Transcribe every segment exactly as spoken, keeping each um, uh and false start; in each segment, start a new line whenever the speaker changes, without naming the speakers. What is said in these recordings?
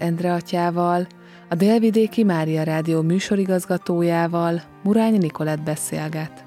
Endre atyával, a Délvidéki Mária Rádió műsorigazgatójával, Murányi Nikolett beszélget.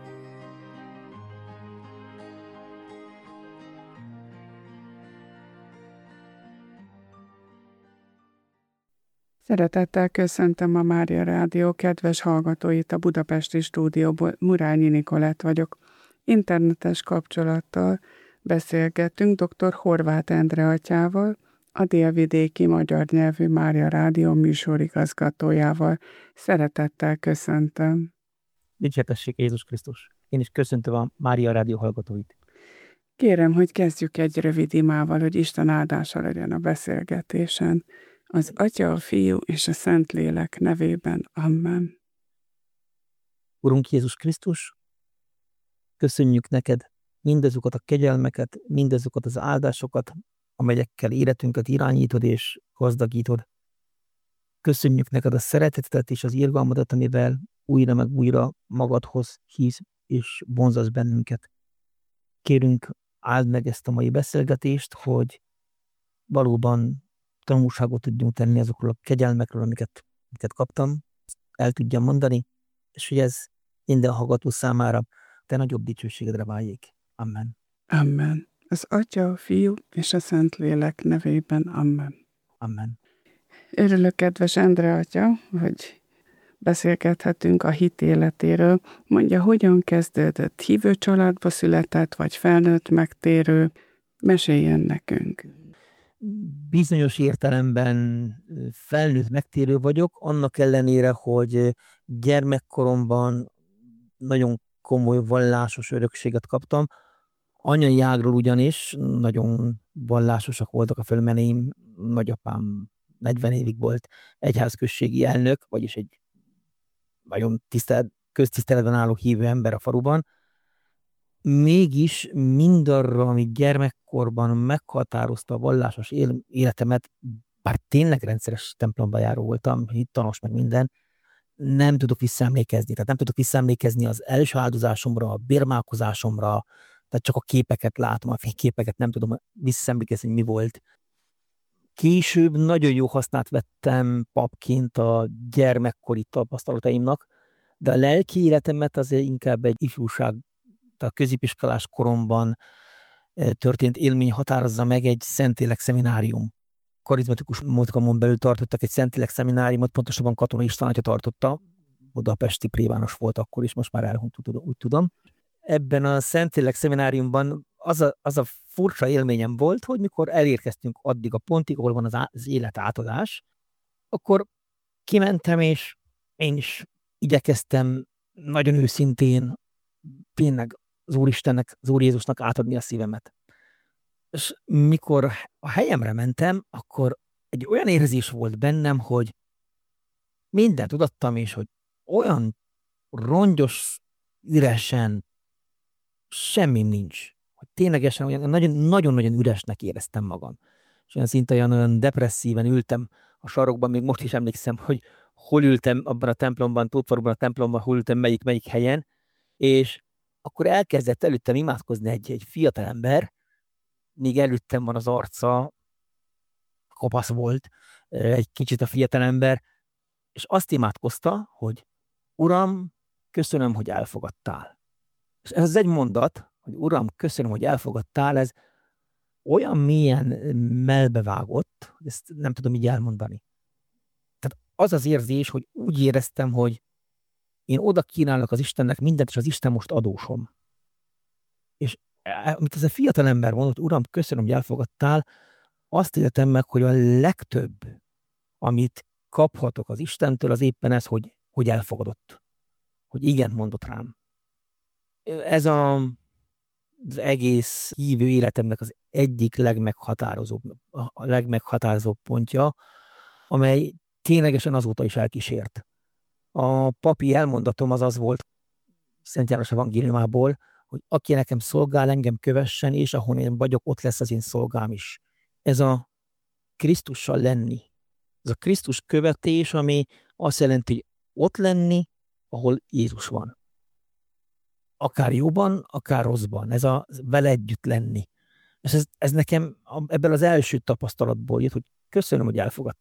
Szeretettel köszöntöm a Mária Rádió kedves hallgatóit a budapesti stúdióból, Murányi Nikolett vagyok. Internetes kapcsolattal beszélgettünk dr. Horváth Endre atyával, a Délvidéki Magyar Nyelvű Mária Rádió műsorigazgatójával. Szeretettel köszöntöm.
Dicsértessék Jézus Krisztus! Én is köszöntöm a Mária Rádió hallgatóit.
Kérem, hogy kezdjük egy rövid imával, hogy Isten áldása legyen a beszélgetésen. Az Atya, a Fiú és a Szentlélek nevében. Amen.
Urunk Jézus Krisztus, köszönjük neked mindazokat a kegyelmeket, mindazokat az áldásokat, amelyekkel életünket irányítod és gazdagítod. Köszönjük neked a szeretetet és az irgalmadat, amivel újra meg újra magadhoz hívsz és vonzasz bennünket. Kérünk, áld meg ezt a mai beszélgetést, hogy valóban tanulságot tudjunk tenni azokról a kegyelmekről, amiket, amiket kaptam, el tudjam mondani, és hogy ez minden hallgató számára te nagyobb dicsőségedre váljék. Amen.
Amen. Az Atya, a Fiú és a Szentlélek nevében. Amen.
Amen.
Örülök, kedves Endre atya, hogy beszélgethetünk a hit életéről. Mondja, hogyan kezdődött? Hívő családba született, vagy felnőtt megtérő? Meséljen nekünk.
Bizonyos értelemben felnőtt megtérő vagyok, annak ellenére, hogy gyermekkoromban nagyon komoly vallásos örökséget kaptam. Anyai ágról ugyanis nagyon vallásosak voltak a fölmeneim. Nagyapám negyven évig volt egyházközségi elnök, vagyis egy nagyon tisztelt, köztiszteletben álló hívő ember a faluban. Mégis mindarra, ami gyermekkorban meghatározta a vallásos életemet, bár tényleg rendszeres templomba járó voltam, hittanos meg minden, nem tudok visszaemlékezni. Tehát nem tudok visszaemlékezni az első áldozásomra, a bérmálkozásomra, tehát csak a képeket látom, a fényképeket nem tudom visszaemlékezni, hogy mi volt. Később nagyon jó hasznát vettem papként a gyermekkori tapasztalataimnak, de a lelki életemet azért inkább egy ifjúság, a középiskolás koromban történt élmény határozza meg. Egy Szentlélek szeminárium. Karizmatikus mozgalmon belül tartottak egy Szentlélek szemináriumot, pontosabban Katona István atya tartotta, budapesti plébános volt akkor is, most már elhunyt, úgy tudom. Ebben a Szentlélek szemináriumban az a, az a furcsa élményem volt, hogy mikor elérkeztünk addig a pontig, ahol van az, á, az élet átadás, akkor kimentem, és én is igyekeztem nagyon őszintén tényleg az Úristennek, az Úr Jézusnak átadni a szívemet. És mikor a helyemre mentem, akkor egy olyan érzés volt bennem, hogy mindent tudattam, és hogy olyan rongyos, üresen, semmim nincs. Hogy ténylegesen olyan nagyon-nagyon üresnek éreztem magam. És olyan szinte olyan, olyan depresszíven ültem a sarokban, még most is emlékszem, hogy hol ültem abban a templomban, Tótvarban a templomban, hol ültem, melyik, melyik helyen, és akkor elkezdett előttem imádkozni egy, egy fiatalember, még előttem van az arca, kopasz volt, egy kicsit a fiatalember, és azt imádkozta, hogy Uram, köszönöm, hogy elfogadtál. És ez az egy mondat, hogy Uram, köszönöm, hogy elfogadtál, ez olyan mélyen melbevágott, hogy ezt nem tudom így elmondani. Tehát az az érzés, hogy úgy éreztem, hogy én oda kínálok az Istennek mindent, és az Isten most adósom. És amit ez a fiatal ember mondott, Uram, köszönöm, hogy elfogadtál, azt éltem meg, hogy a legtöbb, amit kaphatok az Istentől, az éppen ez, hogy, hogy elfogadott. Hogy igen mondott rám. Ez a, az egész hívő életemnek az egyik legmeghatározóbb, a legmeghatározóbb pontja, amely ténylegesen azóta is elkísért. A papi elmondatom az az volt Szent János evangéliumából, hogy aki nekem szolgál, engem kövessen, és ahol én vagyok, ott lesz az én szolgám is. Ez a Krisztussal lenni. Ez a Krisztus követés, ami azt jelenti, hogy ott lenni, ahol Jézus van. Akár jóban, akár rosszban. Ez a vele együtt lenni. És ez, ez nekem ebből az első tapasztalatból jött, hogy köszönöm, hogy elfogadtál.